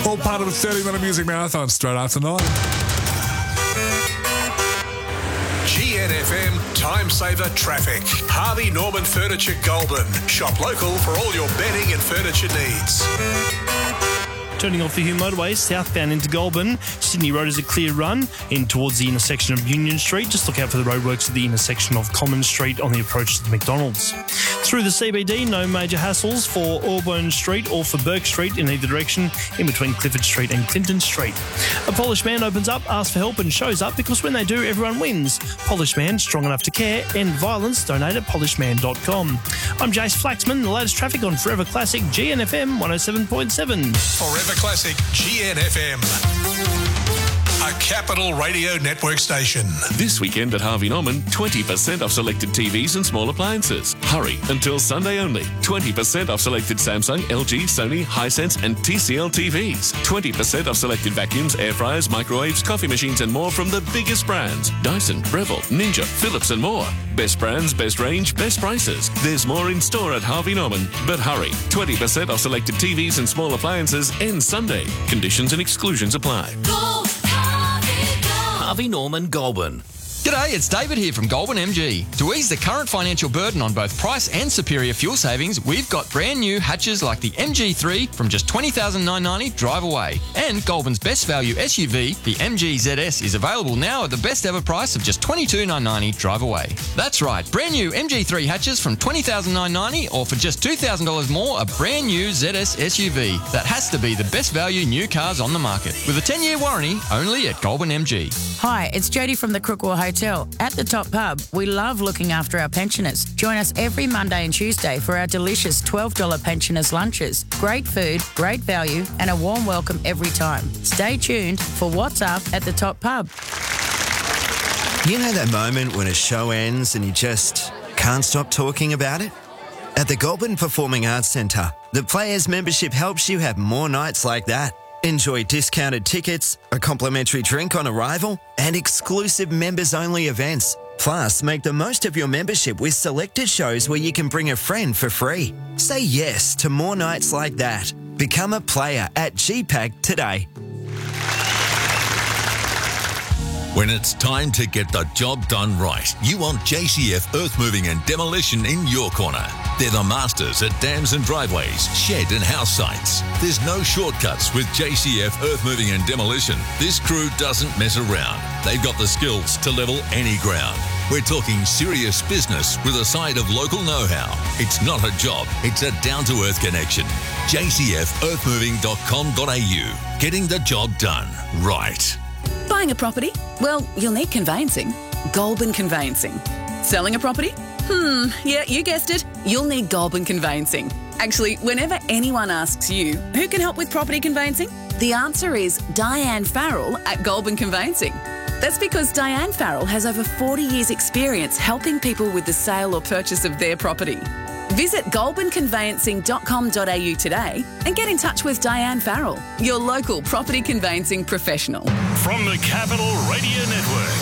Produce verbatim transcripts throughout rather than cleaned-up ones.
All part of a thirty-minute music marathon straight after nine. G N F M Time Saver Traffic. Harvey Norman Furniture Goulburn. Shop local for all your bedding and furniture needs. Turning off the Hume motorway, southbound into Goulburn. Sydney Road is a clear run in towards the intersection of Union Street. Just look out for the roadworks at the intersection of Common Street on the approach to the McDonald's. Through the C B D, no major hassles for Auburn Street or for Burke Street in either direction, in between Clifford Street and Clinton Street. A Polish Man opens up, asks for help and shows up because when they do, everyone wins. Polish Man, strong enough to care, end violence, donate at polish man dot com. I'm Jace Flaxman, the latest traffic on Forever Classic G N F M one oh seven point seven. Forever Classic G N F M. A Capital Radio Network station. This weekend at Harvey Norman, twenty percent off selected T Vs and small appliances. Hurry until Sunday only. twenty percent off selected Samsung, L G, Sony, Hisense and T C L T Vs. twenty percent off selected vacuums, air fryers, microwaves, coffee machines and more from the biggest brands. Dyson, Breville, Ninja, Philips and more. Best brands, best range, best prices. There's more in store at Harvey Norman. But hurry, twenty percent off selected T Vs and small appliances ends Sunday. Conditions and exclusions apply. Go, Harvey, go. Harvey Norman Goulburn. G'day, it's David here from Goulburn M G. To ease the current financial burden on both price and superior fuel savings, we've got brand new hatches like the M G three from just twenty thousand nine hundred ninety dollars drive away. And Goulburn's best value S U V, the M G Z S, is available now at the best ever price of just twenty-two thousand nine hundred ninety dollars drive away. That's right, brand new M G three hatches from twenty thousand nine hundred ninety dollars or for just two thousand dollars more, a brand new Z S S U V. That has to be the best value new cars on the market. With a ten-year warranty, only at Goulburn M G. Hi, it's Jodie from the Crookwell Hotel. At the Top Pub, we love looking after our pensioners. Join us every Monday and Tuesday for our delicious twelve dollars pensioners lunches. Great food, great value, and a warm welcome every time. Stay tuned for What's Up at the Top Pub. You know that moment when a show ends and you just can't stop talking about it? At the Goulburn Performing Arts Centre, the Players membership helps you have more nights like that. Enjoy discounted tickets, a complimentary drink on arrival, and exclusive members-only events. Plus, make the most of your membership with selected shows where you can bring a friend for free. Say yes to more nights like that. Become a player at G PAC today. When it's time to get the job done right, you want J C F Earth Moving and Demolition in your corner. They're the masters at dams and driveways, shed and house sites. There's no shortcuts with J C F Earth Moving and Demolition. This crew doesn't mess around. They've got the skills to level any ground. We're talking serious business with a side of local know-how. It's not a job, it's a down-to-earth connection. J C F earth moving dot com dot a u. Getting the job done right. Buying a property? Well, you'll need conveyancing. Goulburn Conveyancing. Selling a property? Hmm, yeah, you guessed it. You'll need Goulburn Conveyancing. Actually, whenever anyone asks you, who can help with property conveyancing? The answer is Diane Farrell at Goulburn Conveyancing. That's because Diane Farrell has over forty years' experience helping people with the sale or purchase of their property. Visit goulburn conveyancing dot com dot a u today and get in touch with Diane Farrell, your local property conveyancing professional. From the Capital Radio Network.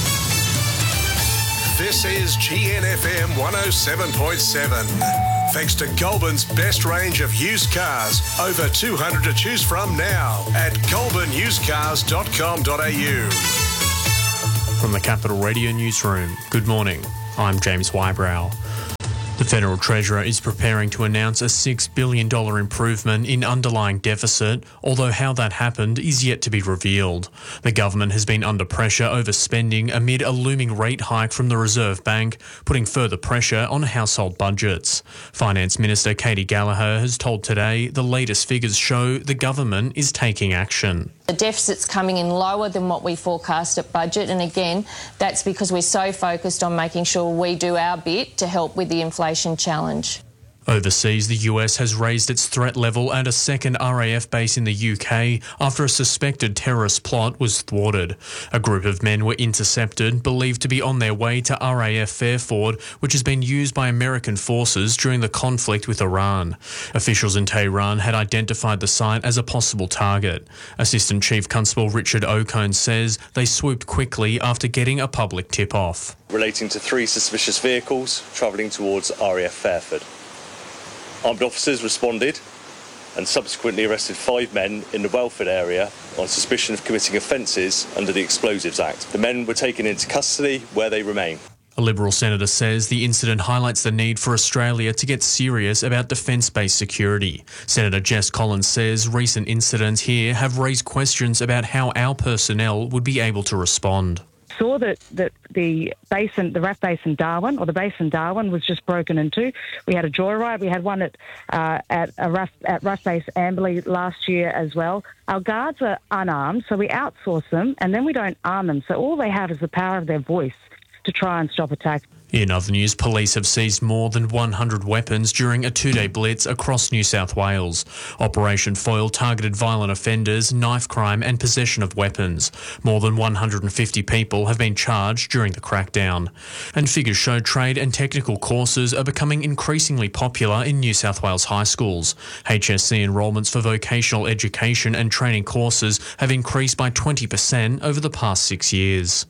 This is G N F M one oh seven point seven. Thanks to Goulburn's best range of used cars. Over two hundred to choose from now at goulburn used cars dot com dot a u. From the Capital Radio Newsroom, good morning. I'm James Wybrow. The Federal Treasurer is preparing to announce a six billion dollars improvement in underlying deficit, although how that happened is yet to be revealed. The government has been under pressure over spending amid a looming rate hike from the Reserve Bank, putting further pressure on household budgets. Finance Minister Katie Gallagher has told Today the latest figures show the government is taking action. The deficit's coming in lower than what we forecast at budget, and again, that's because we're so focused on making sure we do our bit to help with the inflation challenge. Overseas, the U S has raised its threat level at a second R A F base in the U K after a suspected terrorist plot was thwarted. A group of men were intercepted, believed to be on their way to R A F Fairford, which has been used by American forces during the conflict with Iran. Officials in Tehran had identified the site as a possible target. Assistant Chief Constable Richard O'Cone says they swooped quickly after getting a public tip-off. Relating to three suspicious vehicles travelling towards R A F Fairford. Armed officers responded and subsequently arrested five men in the Welford area on suspicion of committing offences under the Explosives Act. The men were taken into custody where they remain. A Liberal senator says the incident highlights the need for Australia to get serious about defence-based security. Senator Jess Collins says recent incidents here have raised questions about how our personnel would be able to respond. Saw that, that the basin, the R A F base in Darwin, or the base in Darwin, was just broken into. We had a joyride. We had one at uh, at a R A F, at R A F base Amberley last year as well. Our guards are unarmed, so we outsource them, and then we don't arm them. So all they have is the power of their voice to try and stop attacks. In other news, police have seized more than one hundred weapons during a two-day blitz across New South Wales. Operation Foil targeted violent offenders, knife crime and possession of weapons. More than one hundred fifty people have been charged during the crackdown. And figures show trade and technical courses are becoming increasingly popular in New South Wales high schools. H S C enrolments for vocational education and training courses have increased by twenty percent over the past six years.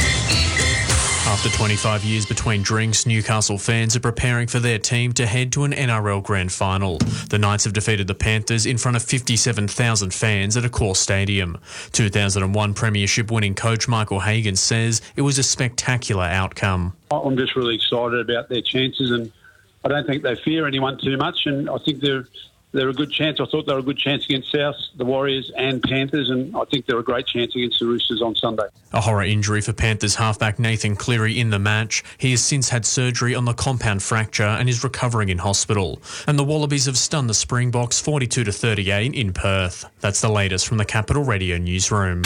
After twenty-five years between drinks, Newcastle fans are preparing for their team to head to an N R L Grand Final. The Knights have defeated the Panthers in front of fifty-seven thousand fans at Accor Stadium. two thousand one Premiership winning coach Michael Hagan says it was a spectacular outcome. I'm just really excited about their chances, and I don't think they fear anyone too much, and I think they're They're a good chance. I thought they were a good chance against South, the Warriors and Panthers, and I think they're a great chance against the Roosters on Sunday. A horror injury for Panthers halfback Nathan Cleary in the match. He has since had surgery on the compound fracture and is recovering in hospital. And the Wallabies have stunned the Springboks forty-two to thirty-eight in Perth. That's the latest from the Capital Radio newsroom.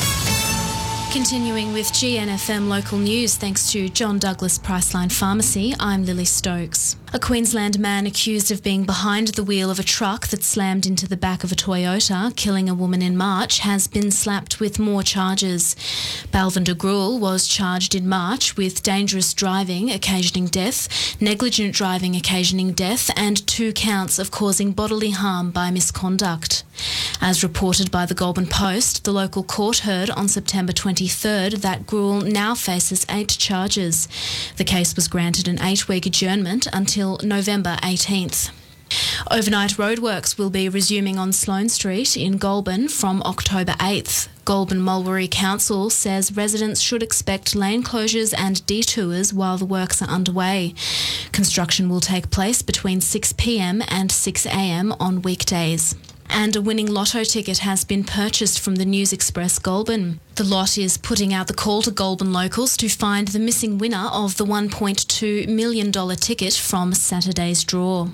Continuing with G N F M local news, thanks to John Douglas Priceline Pharmacy, I'm Lily Stokes. A Queensland man accused of being behind the wheel of a truck that slammed into the back of a Toyota, killing a woman in March, has been slapped with more charges. Balvinder Gruel was charged in March with dangerous driving occasioning death, negligent driving occasioning death, and two counts of causing bodily harm by misconduct. As reported by the Goulburn Post, the local court heard on September twenty-third that Gruel now faces eight charges. The case was granted an eight-week adjournment until November eighteenth. Overnight roadworks will be resuming on Sloane Street in Goulburn from October eighth. Goulburn Mulberry Council says residents should expect lane closures and detours while the works are underway. Construction will take place between six p m and six a m on weekdays. And a winning lotto ticket has been purchased from the News Express Goulburn. The lot is putting out the call to Goulburn locals to find the missing winner of the one point two million dollars ticket from Saturday's draw.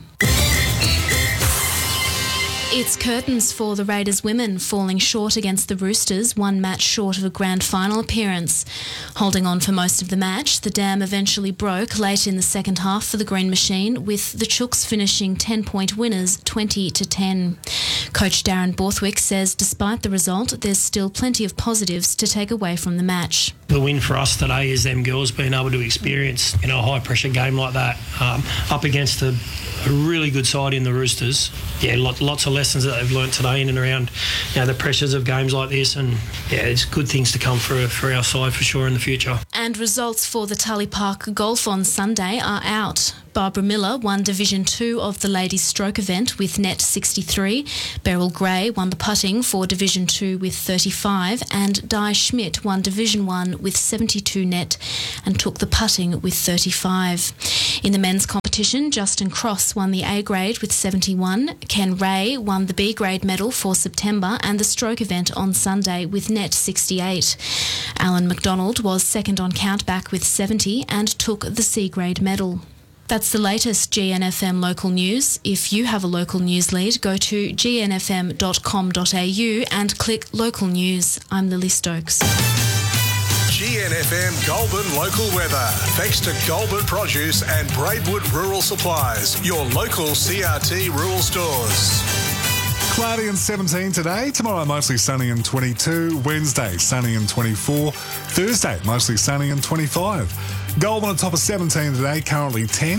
It's curtains for the Raiders women, falling short against the Roosters, one match short of a grand final appearance. Holding on for most of the match, the dam eventually broke late in the second half for the Green Machine, with the Chooks finishing ten-point winners, twenty to ten. Coach Darren Borthwick says despite the result, there's still plenty of positives to take away from the match. The win for us today is them girls being able to experience, you know, a high-pressure game like that um, up against a, a really good side in the Roosters. Yeah, lot, lots of lessons that they've learnt today in and around, you know, the pressures of games like this, and yeah, it's good things to come for for our side for sure in the future. And results for the Tully Park Golf on Sunday are out. Barbara Miller won Division two of the Ladies Stroke event with net sixty-three. Beryl Gray won the putting for Division two with thirty-five, and Di Schmidt won Division one with seventy-two net and took the putting with thirty-five. In the men's competition, Justin Cross won the A grade with seventy-one. Ken Ray won the B grade medal for September and the stroke event on Sunday with net sixty-eight. Alan McDonald was second on countback with seventy and took the C grade medal. That's the latest G N F M local news. If you have a local news lead, go to g n f m dot com dot a u and click local news. I'm Lily Stokes. G N F M Goulburn local weather. Thanks to Goulburn Produce and Braidwood Rural Supplies, your local C R T rural stores. Cloudy and seventeen today. Tomorrow, mostly sunny and twenty-two. Wednesday, sunny and twenty-four. Thursday, mostly sunny and twenty-five. Goulburn on top of seventeen today, currently ten.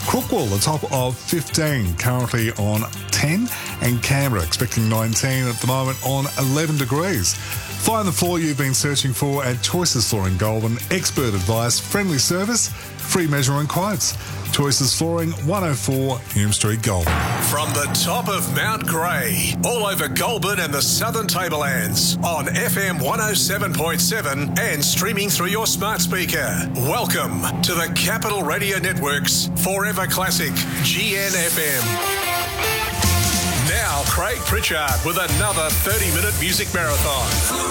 Crookwell, the top of fifteen, currently on ten. And Canberra, expecting nineteen at the moment on eleven degrees. Find the floor you've been searching for at Choices Flooring Goulburn. Expert advice, friendly service, free measurement quotes. Choices Flooring, one oh four Hume Street, Goulburn. From the top of Mount Grey, all over Goulburn and the Southern Tablelands, on F M one oh seven point seven and streaming through your smart speaker. Welcome to the Capital Radio Network's Forever Classic G N F M. Now, Craig Pritchard with another thirty-minute music marathon.